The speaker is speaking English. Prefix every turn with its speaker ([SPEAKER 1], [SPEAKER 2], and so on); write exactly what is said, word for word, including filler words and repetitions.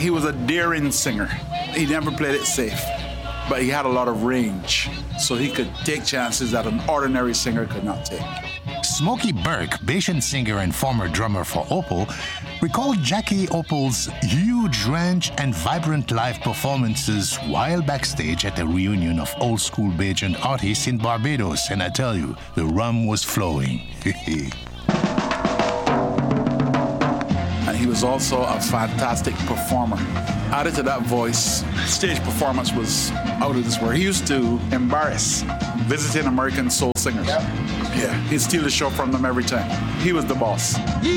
[SPEAKER 1] He was a daring singer. He never played it safe, but he had a lot of range, so he could take chances that an ordinary singer could not take.
[SPEAKER 2] Smokey Burke, Bayesian singer and former drummer for Opal, recalled Jackie Opal's huge range and vibrant live performances while backstage at a reunion of old-school Bajan artists in Barbados, and I tell you, the rum was flowing.
[SPEAKER 1] And he was also a fantastic performer. Added to that voice, stage performance was out of this world. He used to embarrass visiting American soul singers. Yep. Yeah, he'd steal the show from them every time. He was the boss.